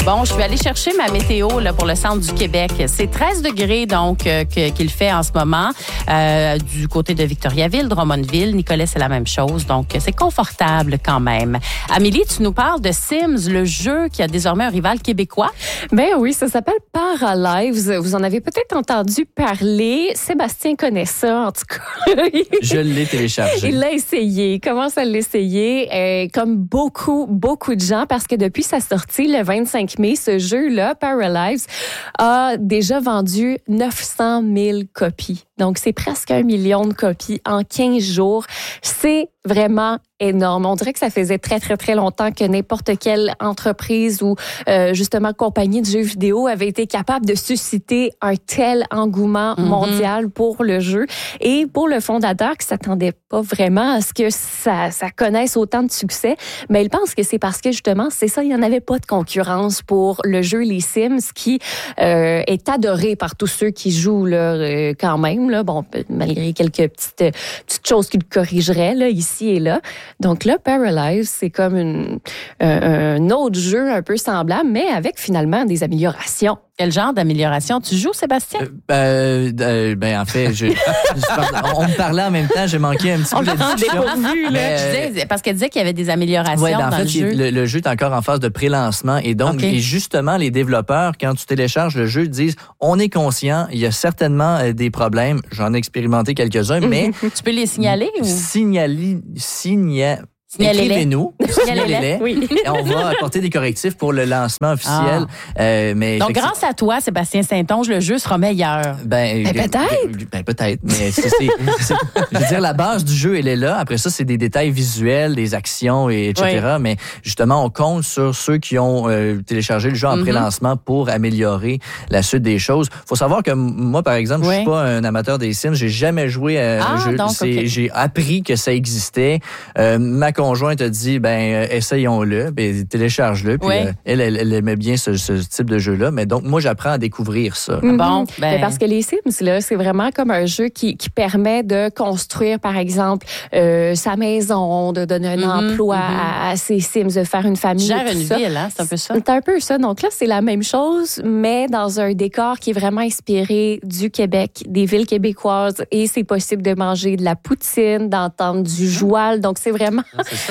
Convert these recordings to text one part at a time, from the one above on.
Bon, je suis allée chercher ma météo là, pour le centre du Québec. C'est 13 degrés donc qu'il fait en ce moment du côté de Victoriaville, Drummondville. Nicolet, c'est la même chose. Donc, c'est confortable quand même. Amélie, tu nous parles de Sims, le jeu qui a désormais un rival québécois. Ben oui, ça s'appelle Paralives. Vous en avez peut-être entendu parler. Sébastien connaît ça, en tout cas. Je l'ai téléchargé. Il l'a essayé. Il commence à l'essayer, comme beaucoup de gens, parce que depuis sa sortie, le 25 mai, ce jeu-là, Paralives, a déjà vendu 900 000 copies. Donc, c'est presque 1 million de copies en 15 jours. C'est vraiment énorme. On dirait que ça faisait très, très, très longtemps que n'importe quelle entreprise ou justement compagnie de jeux vidéo avait été capable de susciter un tel engouement mondial pour le jeu. Et pour le fondateur qui s'attendait pas vraiment à ce que ça connaisse autant de succès, mais il pense que c'est parce que justement, c'est ça, il n'y en avait pas de concurrence pour le jeu Les Sims qui est adoré par tous ceux qui jouent là, quand même. Là, bon, malgré quelques petites choses qui le corrigeraient là, ici et là. Donc là, Paralives, c'est comme un autre jeu un peu semblable, mais avec finalement des améliorations. Quel genre d'amélioration tu joues, Sébastien? En fait, on me parlait en même temps, j'ai manqué un petit peu de la discussion. Parce qu'elle disait qu'il y avait des améliorations dans le jeu. Le jeu est encore en phase de pré-lancement et donc, et justement, les développeurs, quand tu télécharges le jeu, disent, on est conscient, il y a certainement des problèmes. J'en ai expérimenté quelques-uns, mais... Tu peux les signaler ou? Écrivez-nous, signalez-les. Oui. Et on va apporter des correctifs pour le lancement officiel. Donc, grâce à toi, Sébastien Saint-Onge, le jeu sera meilleur. Peut-être. Peut-être, mais je veux dire, la base du jeu, elle est là. Après ça, c'est des détails visuels, des actions, etc. Oui. Mais justement, on compte sur ceux qui ont téléchargé le jeu en pré-lancement pour améliorer la suite des choses. Faut savoir que moi, par exemple, je suis pas un amateur des Sims. J'ai jamais joué à un jeu. J'ai appris que ça existait. Ma conjointe a dit, essayons-le, télécharge-le. Puis elle aimait bien ce type de jeu-là. Mais donc, moi, j'apprends à découvrir ça. Bon, parce que les Sims, là, c'est vraiment comme un jeu qui permet de construire, par exemple, sa maison, de donner un emploi à ses Sims, de faire une famille. Gère une ville, hein? C'est un peu ça. C'est un peu ça. Donc là, c'est la même chose, mais dans un décor qui est vraiment inspiré du Québec, des villes québécoises. Et c'est possible de manger de la poutine, d'entendre du joual. Donc, c'est vraiment...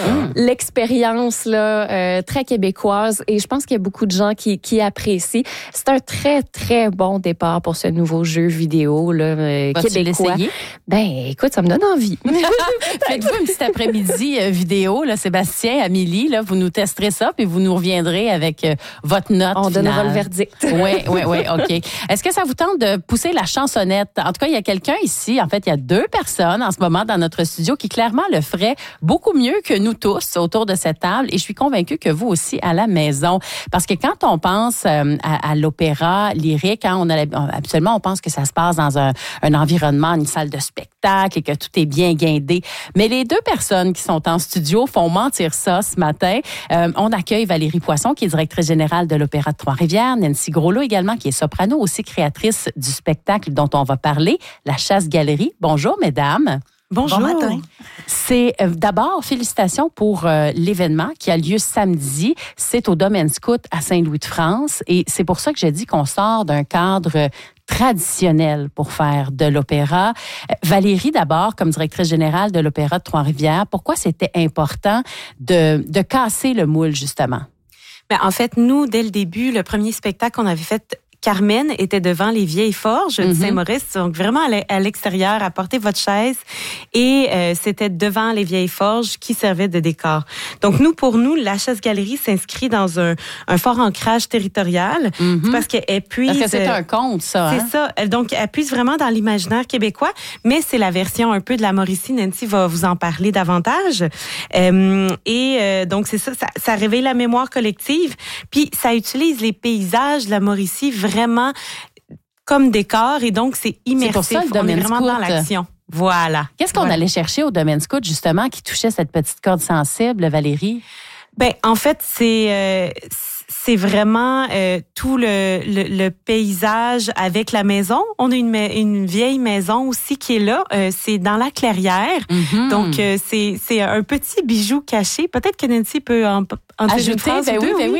l'expérience là, très québécoise et je pense qu'il y a beaucoup de gens qui apprécient. C'est un très, très bon départ pour ce nouveau jeu vidéo là, québécois. L'essayer? Écoute, ça me donne envie. Faites-vous un petit après-midi vidéo, là, Sébastien, Amélie, là, vous nous testerez ça puis vous nous reviendrez avec votre note On finale. donnera le verdict. Oui, OK. Est-ce que ça vous tente de pousser la chansonnette? En tout cas, il y a quelqu'un ici, en fait, il y a 2 personnes en ce moment dans notre studio qui clairement le feraient beaucoup mieux que nous tous autour de cette table et je suis convaincue que vous aussi à la maison. Parce que quand on pense à l'opéra lyrique, absolument, on pense que ça se passe dans un environnement, une salle de spectacle et que tout est bien guindé. Mais les 2 personnes qui sont en studio font mentir ça ce matin. On accueille Valérie Poisson, qui est directrice générale de l'Opéra de Trois-Rivières, Nancy Groslot également, qui est soprano, aussi créatrice du spectacle dont on va parler, La Chasse-Galerie. Bonjour, mesdames. Bonjour. Bon matin. C'est d'abord, félicitations pour l'événement qui a lieu samedi. C'est au Domaine Scout à Saint-Louis-de-France. Et c'est pour ça que j'ai dit qu'on sort d'un cadre traditionnel pour faire de l'opéra. Valérie, d'abord, comme directrice générale de l'Opéra de Trois-Rivières, pourquoi c'était important de casser le moule, justement? En fait, nous, dès le début, le premier spectacle qu'on avait fait, Carmen était devant les vieilles forges de Saint-Maurice, donc vraiment à l'extérieur, à porter votre chaise, et c'était devant les vieilles forges qui servaient de décor. Donc pour nous, la Chasse-Galerie s'inscrit dans un fort ancrage territorial, parce qu'elle puise... Parce que c'est un conte, ça. C'est ça. Donc, elle puise vraiment dans l'imaginaire québécois, mais c'est la version un peu de la Mauricie. Nancy va vous en parler davantage. Donc, c'est ça, ça réveille la mémoire collective, puis ça utilise les paysages de la Mauricie vraiment comme décor et donc c'est immersif. C'est pour ça, le Domaine Scout, dans l'action. Voilà. Qu'est-ce qu'on allait chercher au Domaine Scout, justement, qui touchait cette petite corde sensible, Valérie? En fait, c'est vraiment tout le paysage avec la maison. On a une vieille maison aussi qui est là. C'est dans la clairière. Donc, c'est un petit bijou caché. Peut-être que Nancy peut en ajouter une phrase ou deux, oui.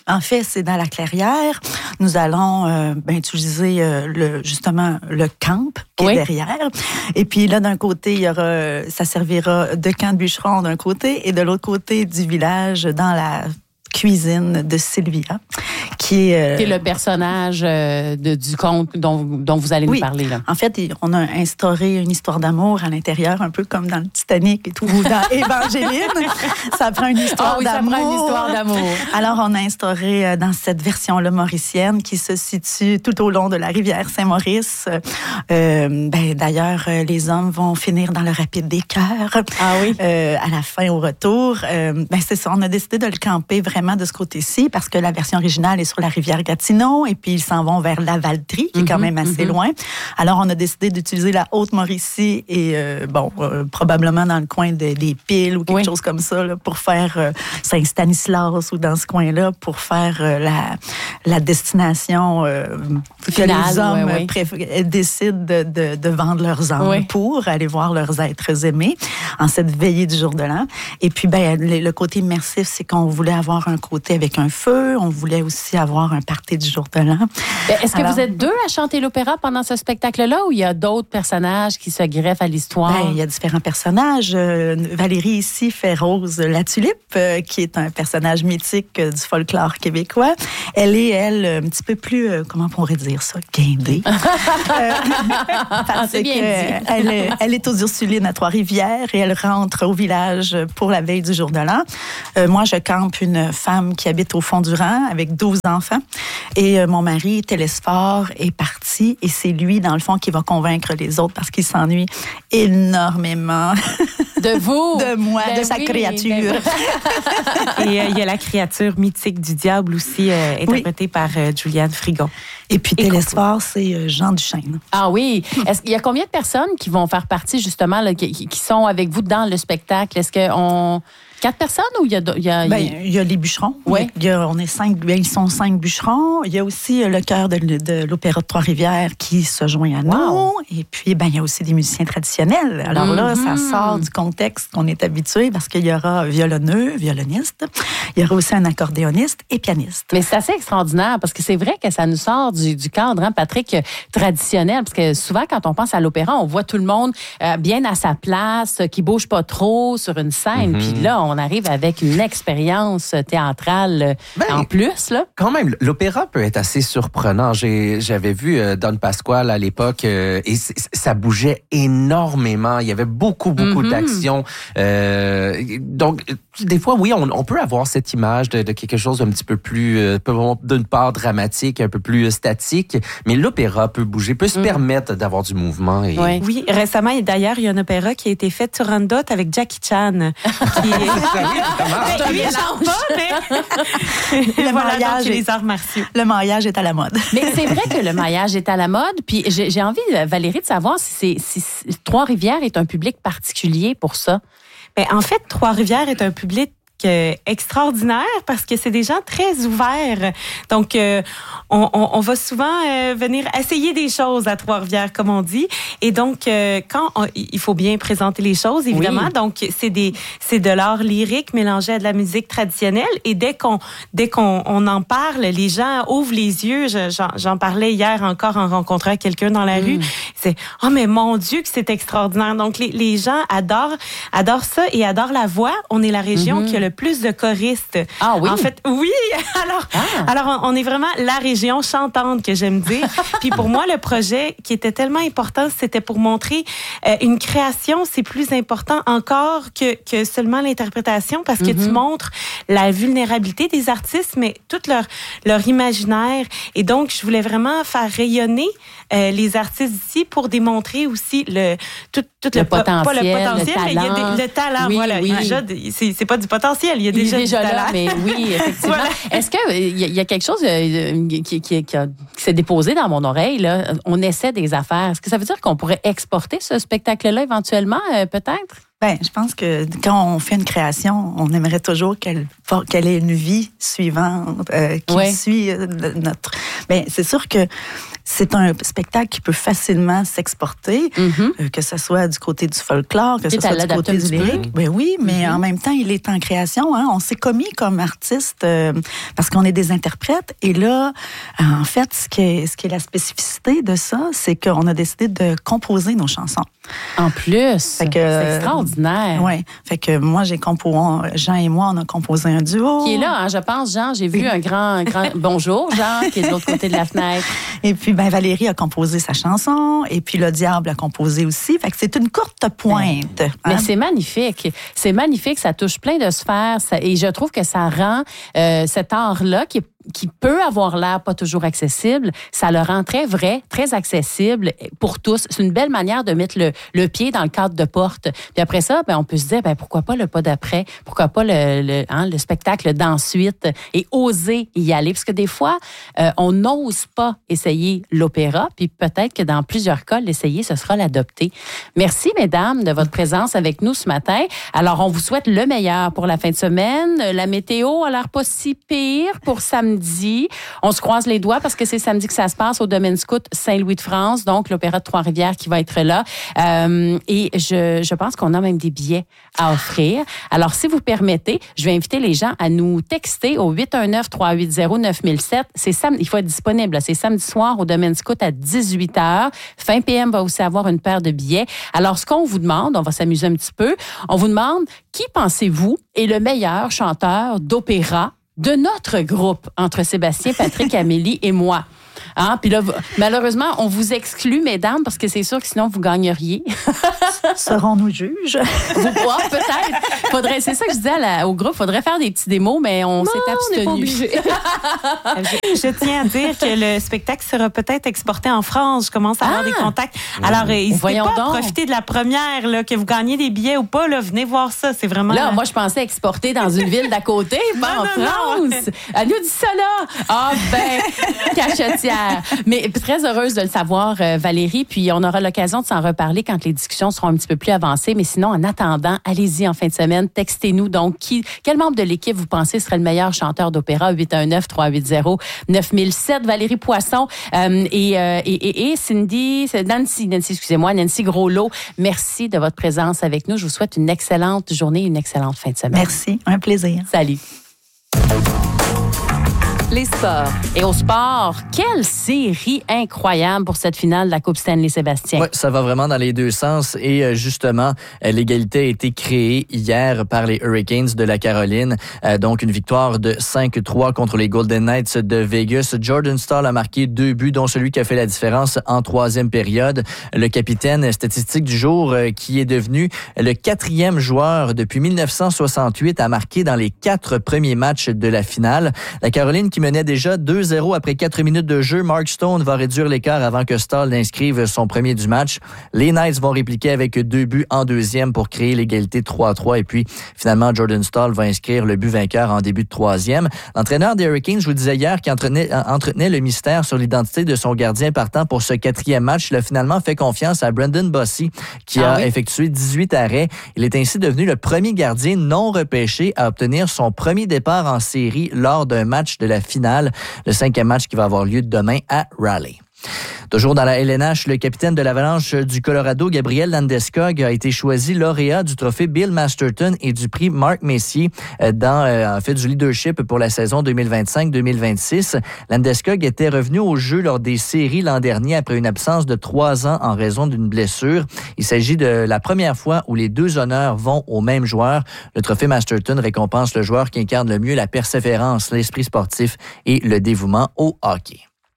En fait, c'est dans la clairière. Nous allons utiliser justement le camp qui est derrière. Et puis là, d'un côté, ça servira de camp de bûcheron d'un côté et de l'autre côté du village dans la cuisine de Sylvia, qui est le personnage du conte dont vous allez nous parler. Là. En fait, on a instauré une histoire d'amour à l'intérieur, un peu comme dans le Titanic et tout, ou dans Évangéline. Ça prend une histoire d'amour. Ça prend une histoire d'amour. Alors, on a instauré dans cette version-là mauricienne qui se situe tout au long de la rivière Saint-Maurice. D'ailleurs, les hommes vont finir dans le rapide des cœurs. Ah oui? À la fin, au retour. C'est ça, on a décidé de le camper vraiment de ce côté-ci parce que la version originale est sur la rivière Gatineau et puis ils s'en vont vers la Valtrie, qui est quand même assez loin. Alors, on a décidé d'utiliser la Haute-Mauricie et, probablement dans le coin des Piles ou quelque chose comme ça, là, pour faire Saint-Stanislas ou dans ce coin-là, pour faire la destination que les hommes décident de vendre leurs âmes pour aller voir leurs êtres aimés en cette veillée du jour de l'an. Et puis, le côté immersif, c'est qu'on voulait avoir un côté avec un feu. On voulait aussi avoir un party du jour de l'an. Est-ce que vous êtes deux à chanter l'opéra pendant ce spectacle-là ou il y a d'autres personnages qui se greffent à l'histoire? Il y a différents personnages. Valérie ici fait Rose la Tulipe, qui est un personnage mythique du folklore québécois. Elle est, un petit peu plus, comment on pourrait dire ça, guindée. Parce qu'elle est aux Ursulines à Trois-Rivières et elle rentre au village pour la veille du jour de l'an. Moi, je campe une femme qui habite au fond du rang avec 12 enfants. Et mon mari, Télésphore, est parti. Et c'est lui, dans le fond, qui va convaincre les autres parce qu'il s'ennuie énormément. De vous? De moi, de sa créature. Et il y a la créature mythique du diable aussi, interprétée par Juliane Frigon. Et puis Télésphore, c'est Jean Duchesne. Ah oui. Est-ce qu'il y a combien de personnes qui vont faire partie, justement, là, qui sont avec vous dans le spectacle? Est-ce qu'on... 4 personnes ou il y a... il y a les bûcherons. Oui. On est 5, ils sont 5 bûcherons. Il y a aussi le chœur de l'Opéra de Trois-Rivières qui se joint à nous. Wow. Et puis, il y a aussi des musiciens traditionnels. Alors là, ça sort du contexte qu'on est habitué parce qu'il y aura violonneux, violoniste. Il y aura aussi un accordéoniste et pianiste. Mais c'est assez extraordinaire parce que c'est vrai que ça nous sort du cadre, Patrick, traditionnel. Parce que souvent, quand on pense à l'opéra, on voit tout le monde bien à sa place, qui bouge pas trop sur une scène. Puis là, on arrive avec une expérience théâtrale en plus, là. Quand même, l'opéra peut être assez surprenant. J'avais vu Don Pasquale à l'époque et ça bougeait énormément. Il y avait beaucoup d'action. Donc, des fois, oui, on peut avoir cette image de quelque chose d'un petit peu plus, d'une part dramatique, un peu plus statique, mais l'opéra peut bouger, peut se permettre d'avoir du mouvement. Et... Oui, récemment, d'ailleurs, il y a un opéra qui a été fait sur Turandot avec Jackie Chan. Le maillage les arts martiaux. Le maillage est à la mode. Mais c'est vrai que le maillage est à la mode. Puis j'ai envie, Valérie, de savoir si Trois-Rivières est un public particulier pour ça. En fait, Trois-Rivières est un public extraordinaire parce que c'est des gens très ouverts. Donc, on va souvent venir essayer des choses à Trois-Rivières, comme on dit. Et donc, il faut bien présenter les choses, évidemment. Oui. Donc, c'est de l'art lyrique mélangé à de la musique traditionnelle. Et dès qu'on en parle, les gens ouvrent les yeux. J'en parlais hier encore en rencontrant quelqu'un dans la rue. C'est « Oh, mais mon Dieu, que c'est extraordinaire! » Donc, les gens adorent ça et adorent la voix. On est la région qui a le plus de choristes. Ah oui? En fait, oui. Alors, on est vraiment la région chantante que j'aime dire. Puis pour moi, le projet qui était tellement important, c'était pour montrer une création, c'est plus important encore que seulement l'interprétation parce que tu montres la vulnérabilité des artistes, mais tout leur imaginaire. Et donc, je voulais vraiment faire rayonner les artistes ici pour démontrer aussi tout le potentiel. Pas le potentiel, mais il y a le talent. Oui, voilà. Oui. Déjà, c'est pas du potentiel, il y a déjà du talent. Là, mais oui, effectivement. Voilà. Est-ce qu'il y a quelque chose qui s'est déposé dans mon oreille, là? On essaie des affaires. Est-ce que ça veut dire qu'on pourrait exporter ce spectacle-là éventuellement, peut-être? Je pense que quand on fait une création, on aimerait toujours qu'elle ait une vie suivante qui suit notre... c'est sûr que c'est un spectacle qui peut facilement s'exporter, que ce soit du côté du folklore, que ce soit du côté du lyrique. Ben oui, mais en même temps, il est en création. Hein. On s'est commis comme artiste parce qu'on est des interprètes. Et là, en fait, ce qui est la spécificité de ça, c'est qu'on a décidé de composer nos chansons. En plus, c'est extraordinaire. Oui, fait que moi, Jean et moi, on a composé un duo. Qui est là, hein, je pense, Jean. J'ai vu un grand bonjour, Jean, qui est de l'autre côté de la fenêtre. Et puis, Valérie a composé sa chanson, et puis le Diable a composé aussi. Fait que c'est une courte pointe. Mais c'est magnifique. C'est magnifique, ça touche plein de sphères. Et je trouve que ça rend cet art-là, qui peut avoir l'air pas toujours accessible, ça le rend très vrai, très accessible pour tous. C'est une belle manière de mettre le pied dans le cadre de porte. Puis après ça, on peut se dire, pourquoi pas le pas d'après? Pourquoi pas le spectacle d'ensuite? Et oser y aller. Parce que des fois, on n'ose pas essayer l'opéra, puis peut-être que dans plusieurs cas, l'essayer, ce sera l'adopter. Merci, mesdames, de votre présence avec nous ce matin. Alors, on vous souhaite le meilleur pour la fin de semaine. La météo a l'air pas si pire pour samedi. On se croise les doigts parce que c'est samedi que ça se passe au Domaine Scout Saint-Louis-de-France, donc l'Opéra de Trois-Rivières qui va être là. Et je pense qu'on a même des billets à offrir. Alors, si vous permettez, je vais inviter les gens à nous texter au 819-380-9007. C'est samedi, il faut être disponible. C'est samedi soir au Domaine Scout à 18h. Fin PM va aussi avoir une paire de billets. Alors, ce qu'on vous demande, on va s'amuser un petit peu, on vous demande qui pensez-vous est le meilleur chanteur d'opéra de notre groupe, entre Sébastien, Patrick, Amélie et moi. Hein? Puis là, malheureusement, on vous exclut, mesdames, parce que c'est sûr que sinon, vous gagneriez. Serons-nous juges? Peut-être. C'est ça que je disais au groupe. Faudrait faire des petits démos, mais on s'est abstenu. On n'est pas obligé. Je tiens à dire que le spectacle sera peut-être exporté en France. Je commence à avoir des contacts. Alors, n'hésitez pas à profiter de la première, là, que vous gagnez des billets ou pas. Là, venez voir ça. C'est vraiment... Là, moi, je pensais exporter dans une ville d'à côté, pas en France. Elle nous dit ça là. Ah cachetière. Mais très heureuse de le savoir, Valérie. Puis on aura l'occasion de s'en reparler quand les discussions seront un petit peu plus avancées. Mais sinon, en attendant, allez-y en fin de semaine. Textez-nous donc quel membre de l'équipe vous pensez serait le meilleur chanteur d'opéra? 819-380-9007. Valérie Poisson et Nancy Groslot. Merci de votre présence avec nous. Je vous souhaite une excellente journée, une excellente fin de semaine. Merci, un plaisir. Salut. Les sports. Et au sport, quelle série incroyable pour cette finale de la Coupe Stanley, Sébastien. Oui, ça va vraiment dans les deux sens. Et justement, l'égalité a été créée hier par les Hurricanes de la Caroline. Donc, une victoire de 5-3 contre les Golden Knights de Vegas. Jordan Staal a marqué 2 buts, dont celui qui a fait la différence en troisième période. Le capitaine statistique du jour, qui est devenu le 4e joueur depuis 1968 à marquer dans les 4 premiers matchs de la finale. La Caroline qui menait déjà 2-0 après 4 minutes de jeu. Mark Stone va réduire l'écart avant que Staal n'inscrive son premier du match. Les Knights vont répliquer avec 2 buts en deuxième pour créer l'égalité 3-3. Et puis, finalement, Jordan Staal va inscrire le but vainqueur en début de troisième. L'entraîneur des Hurricanes, je vous disais hier, qui entretenait le mystère sur l'identité de son gardien partant pour ce 4e match, il a finalement fait confiance à Brendan Bossy, qui a effectué 18 arrêts. Il est ainsi devenu le premier gardien non repêché à obtenir son premier départ en série lors d'un match de la finale, le 5e match qui va avoir lieu demain à Raleigh. Toujours dans la LNH, le capitaine de l'Avalanche du Colorado, Gabriel Landeskog, a été choisi lauréat du trophée Bill Masterton et du prix Marc Messier dans du leadership pour la saison 2025-2026. Landeskog était revenu au jeu lors des séries l'an dernier après une absence de 3 ans en raison d'une blessure. Il s'agit de la première fois où les 2 honneurs vont au même joueur. Le trophée Masterton récompense le joueur qui incarne le mieux la persévérance, l'esprit sportif et le dévouement au hockey.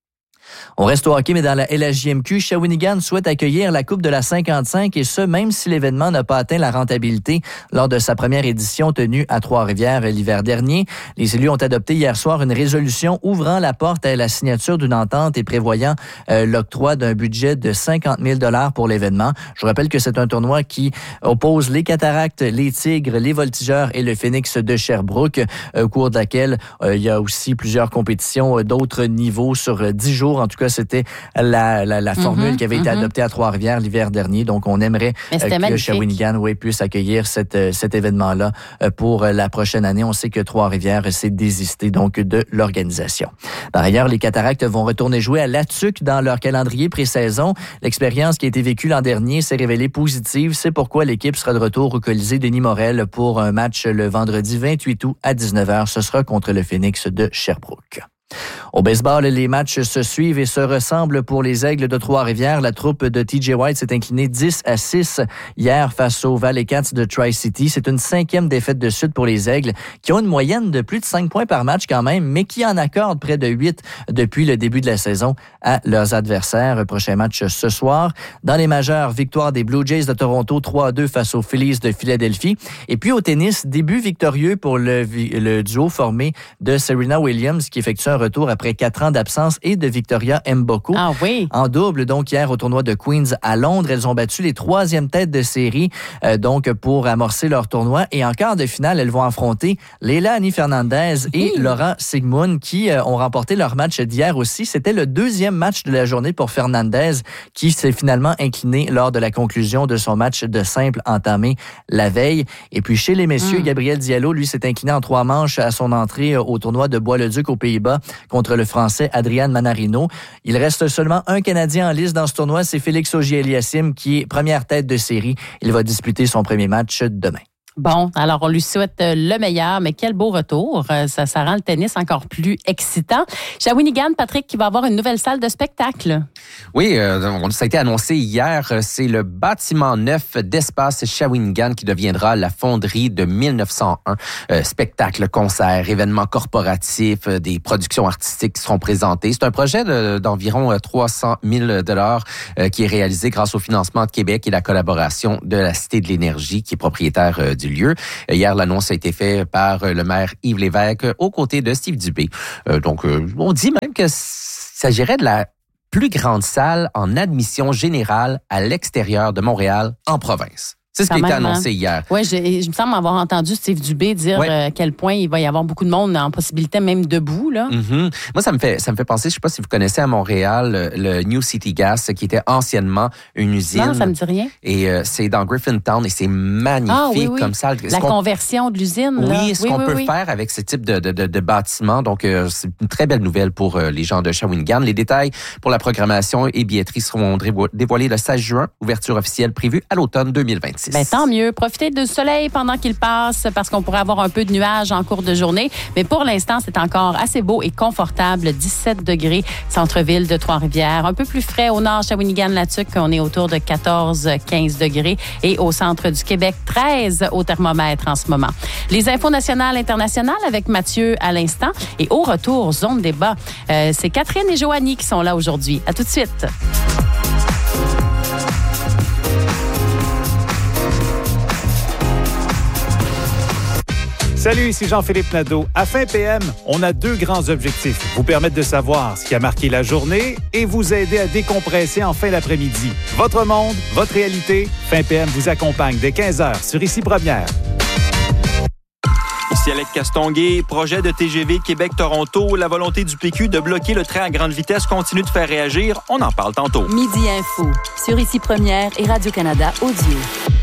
On reste au hockey, mais dans la LHJMQ, Shawinigan souhaite accueillir la Coupe de la 55 et ce, même si l'événement n'a pas atteint la rentabilité lors de sa première édition tenue à Trois-Rivières l'hiver dernier. Les élus ont adopté hier soir une résolution ouvrant la porte à la signature d'une entente et prévoyant l'octroi d'un budget de 50 000 $ pour l'événement. Je vous rappelle que c'est un tournoi qui oppose les Cataractes, les Tigres, les Voltigeurs et le Phoenix de Sherbrooke, au cours de laquelle il y a aussi plusieurs compétitions d'autres niveaux sur 10 jours En tout cas, c'était la formule qui avait été adoptée à Trois-Rivières l'hiver dernier. Donc, on aimerait que Shawinigan puisse accueillir cet événement-là pour la prochaine année. On sait que Trois-Rivières s'est désisté donc de l'organisation. Par ailleurs, les Cataractes vont retourner jouer à Latuc dans leur calendrier pré-saison. L'expérience qui a été vécue l'an dernier s'est révélée positive. C'est pourquoi l'équipe sera de retour au Colisée Denis Morel pour un match le vendredi 28 août à 19h. Ce sera contre le Phoenix de Sherbrooke. Au baseball, les matchs se suivent et se ressemblent pour les Aigles de Trois-Rivières. La troupe de TJ White s'est inclinée 10-6 hier face aux Valley Cats de Tri-City. C'est une 5e défaite de suite pour les Aigles qui ont une moyenne de plus de 5 points par match quand même, mais qui en accordent près de 8 depuis le début de la saison à leurs adversaires. Prochain match ce soir. Dans les majeures, victoire des Blue Jays de Toronto 3-2 face aux Phillies de Philadelphie. Et puis au tennis, début victorieux pour le duo formé de Serena Williams qui effectue un retour après 4 ans d'absence et de Victoria Mboko. Ah oui. En double, donc hier au tournoi de Queens à Londres, elles ont battu les 3e têtes de série donc pour amorcer leur tournoi. Et en quart de finale, elles vont affronter Leilani Fernandez et Laura Sigmund qui ont remporté leur match d'hier aussi. C'était le 2e match de la journée pour Fernandez qui s'est finalement incliné lors de la conclusion de son match de simple entamé la veille. Et puis chez les messieurs, Gabriel Diallo, lui, s'est incliné en 3 manches à son entrée au tournoi de Bois-le-Duc aux Pays-Bas contre le Français Adrian Manarino. Il reste seulement un Canadien en lice dans ce tournoi, c'est Félix Auger-Aliassime qui est première tête de série. Il va disputer son premier match demain. Bon, alors on lui souhaite le meilleur, mais quel beau retour. Ça rend le tennis encore plus excitant. Shawinigan, Patrick, qui va avoir une nouvelle salle de spectacle. Oui, ça a été annoncé hier. C'est le bâtiment neuf d'Espace Shawinigan qui deviendra la fonderie de 1901. Spectacles, concerts, événements corporatifs, des productions artistiques qui seront présentées. C'est un projet d'environ 300 000 $ qui est réalisé grâce au financement de Québec et la collaboration de la Cité de l'Énergie qui est propriétaire du lieu. Hier, l'annonce a été faite par le maire Yves Lévesque aux côtés de Steve Dubé. Donc, on dit même que s'agirait de la plus grande salle en admission générale à l'extérieur de Montréal en province. C'est ce qui a été annoncé hier. Oui, je me semble avoir entendu Steve Dubé dire à quel point il va y avoir beaucoup de monde en possibilité même debout. Là. Mm-hmm. Moi, ça me fait penser, je ne sais pas si vous connaissez à Montréal le New City Gas qui était anciennement une usine. Non, ça me dit rien. Et c'est dans Griffintown et c'est magnifique comme salle. La conversion de l'usine. Oui, ce qu'on peut faire avec ce type de bâtiment. Donc, c'est une très belle nouvelle pour les gens de Shawinigan. Les détails pour la programmation et billetterie seront dévoilés le 16 juin. Ouverture officielle prévue à l'automne 2026. Ben, tant mieux. Profitez du soleil pendant qu'il passe parce qu'on pourrait avoir un peu de nuages en cours de journée. Mais pour l'instant, c'est encore assez beau et confortable. 17 degrés, centre-ville de Trois-Rivières. Un peu plus frais au nord, Shawinigan-Latuc. On est autour de 14-15 degrés. Et au centre du Québec, 13 au thermomètre en ce moment. Les infos nationales et internationales avec Mathieu à l'instant. Et au retour, zone débat. C'est Catherine et Joanie qui sont là aujourd'hui. À tout de suite. Salut, ici Jean-Philippe Nadeau. À Fin PM, on a 2 grands objectifs. Vous permettre de savoir ce qui a marqué la journée et vous aider à décompresser en fin d'après-midi. Votre monde, votre réalité. Fin PM vous accompagne dès 15h sur Ici Première. Ici Alec Castonguay, projet de TGV Québec-Toronto. La volonté du PQ de bloquer le train à grande vitesse continue de faire réagir. On en parle tantôt. Midi Info sur Ici Première et Radio-Canada Audio.